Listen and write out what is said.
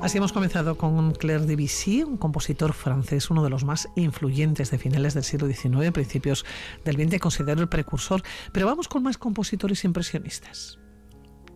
Así hemos comenzado con Claire Debussy, un compositor francés, uno de los más influyentes de finales del siglo XIX, principios del XX, considerado el precursor. Pero vamos con más compositores impresionistas.